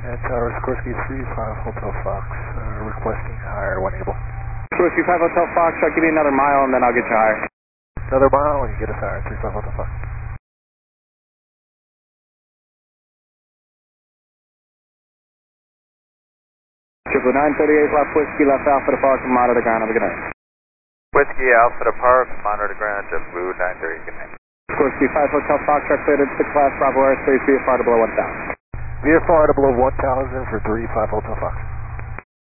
Tower Sikorsky 35 Hotel Fox, requesting higher when able. Sikorsky 5 Hotel Fox, I'll give you another mile and then I'll get you higher. Another mile and you get us higher, 35 Hotel Fox. Triple 938 left Whiskey, left Alpha to Park and monitor ground, have a good night. Whiskey Alpha to Park, monitor ground, JetBlue 930, good night. Sikorsky 5 Hotel Fox, cleared at 6 class Bravo Airspace, VFR to below 1000. VFR to below 1000 for 35 Hotel Fox.